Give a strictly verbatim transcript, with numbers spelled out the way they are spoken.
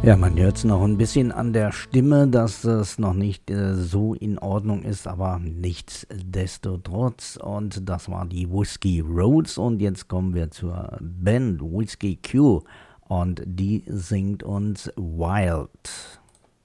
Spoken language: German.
Ja, man hört es noch ein bisschen an der Stimme, dass es noch nicht äh, so in Ordnung ist, aber nichtsdestotrotz. Und das war die Whiskey Roads. Und jetzt kommen wir zur Band Whiskey Q. Und die singt uns Wild.